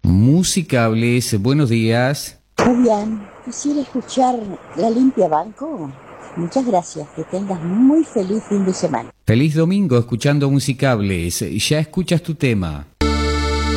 Musicables, buenos días. Fabián, quisiera escuchar La Limpia Banco. Muchas gracias, que tengas muy feliz fin de semana. Feliz domingo escuchando Musicables. Ya escuchas tu tema.